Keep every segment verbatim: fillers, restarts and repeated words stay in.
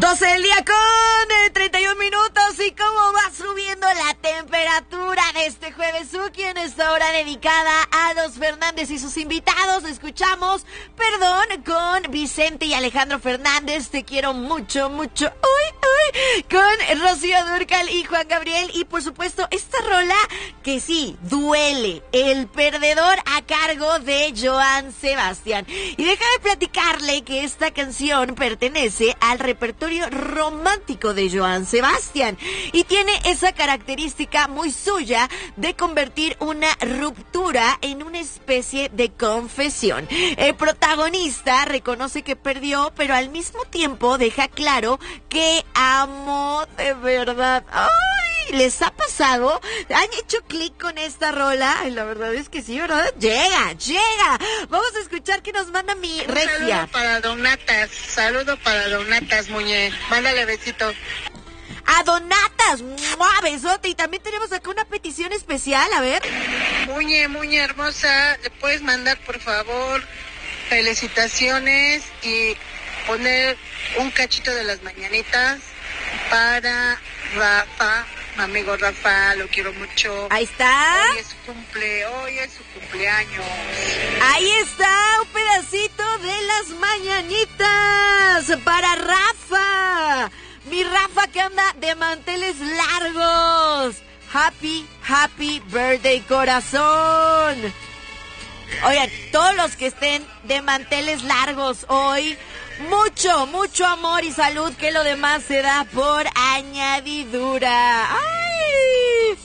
doce del día con eh, treinta y un minutos. ¿Y cómo va subiendo la temperatura de este jueves Uki en esta hora dedicada a los Fernández y sus invitados? Escuchamos Perdón con Vicente y Alejandro Fernández. Te quiero mucho, mucho. Uy, uy. Con Rocío Dúrcal y Juan Gabriel. Y por supuesto, esta rola que sí, duele. El perdedor a cargo de Joan Sebastián. Y déjame platicarle que esta canción pertenece al repertorio romántico de Joan Sebastián y tiene esa característica muy suya de convertir una ruptura en una especie de confesión. El protagonista reconoce que perdió, pero al mismo tiempo deja claro que amó de verdad. ¡Ay! ¿Les ha pasado? ¿Han hecho clic con esta rola? Ay, la verdad es que sí, ¿verdad? Llega, llega. Vamos a escuchar que nos manda mi Un regia. saludo para Donatas, saludo para Donatas, Muñe. Mándale besito. A Donatas, ¡mua! Besote. Y también tenemos acá una petición especial, a ver. Muñe, Muñe hermosa, ¿le puedes mandar por favor felicitaciones y poner un cachito de las mañanitas para Rafa? Mi amigo Rafa, lo quiero mucho. Ahí está. Hoy es su cumple, hoy es su cumpleaños. Ahí está, un pedacito de las mañanitas para Rafa. Mi Rafa que anda de manteles largos. Happy, happy birthday, corazón. Oigan, todos los que estén de manteles largos hoy, mucho, mucho amor y salud, que lo demás se da por añadidura. ¡Ay!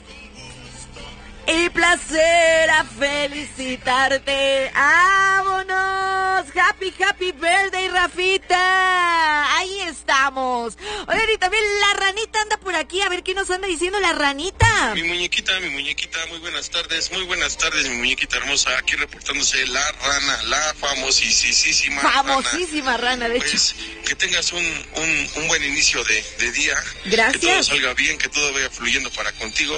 Y placer a felicitarte. ¡Vámonos! Happy, happy birthday, Rafita. Ahí estamos. Oigan, y también la ranita anda por aquí. A ver qué nos anda diciendo la ranita. Mi muñequita, mi muñequita, muy buenas tardes, muy buenas tardes, mi muñequita hermosa. Aquí reportándose la rana, la famosísima Famosísima rana, rana de pues, hecho. Que tengas un, un, un buen inicio de, de día. Gracias. Que todo salga bien, que todo vaya fluyendo para contigo.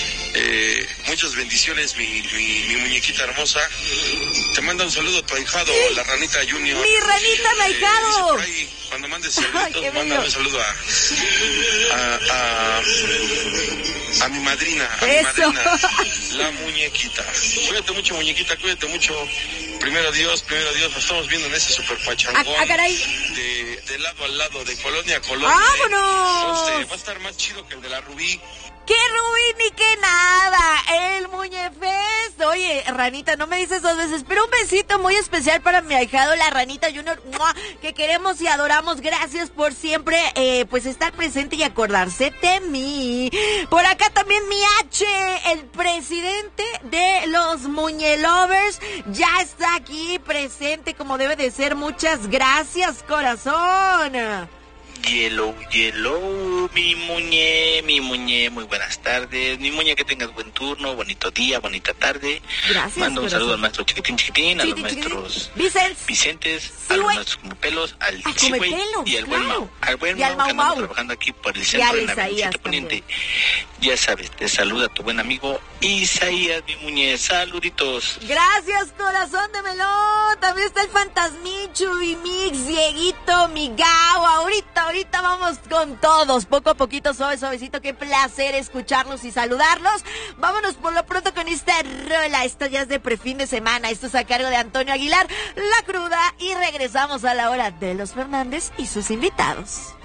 Eh, muchas bendiciones, mi, mi, mi muñequita hermosa. Te manda un saludo a tu ahijado, la ranita Junior. Mi ranita, mi ahijado. Eh, ahí, cuando mandes saluditos, manda un saludo a, a, a, a mi madrina, a Eso. mi madrina, la muñequita. Cuídate mucho, muñequita, cuídate mucho. Primero Dios, primero Dios, nos estamos viendo en ese super pachangón. Ah, caray. De, de lado a lado, de colonia a colonia. ¡Vámonos! ¿eh? Va a estar más chido que el de la Rubí. ¡Qué Rubí ni qué nada! ¡El Muñefest! Oye, ranita, no me dices dos veces, pero un besito muy especial para mi ahijado, la ranita Junior, ¡mua! Que queremos y adoramos. Gracias por siempre, eh, pues, estar presente y acordarse de mí. Por acá también mi H, el presidente de los Muñelovers, ya está aquí presente como debe de ser. Muchas gracias, corazón. Yellow, yellow, mi muñe, mi muñe, muy buenas tardes. Mi muñe, que tengas buen turno, bonito día, bonita tarde. Gracias, Mando un corazón. saludo al maestro Chiquitín Chiquitín, a Chiquitín, los chiquitín. maestros Vicente. Vicentes, Sí, a los güey. maestros como pelos, al A sí, güey, Comepelos, y al buen claro. Mau. Al buen Y al Mau, que Mau andamos Mau. trabajando aquí por el Y centro al de la Isaías Avenida Poniente. Ya sabes, te saluda tu buen amigo Isaías, mi muñe. Saluditos. Gracias, corazón de melón. También está el Fantasmichu y Mix, Dieguito, mi Gao. Ahorita, ahorita vamos con todos. Poco a poquito, suave, suavecito. Qué placer escucharlos y saludarlos. Vámonos por lo pronto con esta rola. Esta ya es de prefin de semana. Esto es a cargo de Antonio Aguilar, La Cruda. Y regresamos a la hora de los Fernández y sus invitados.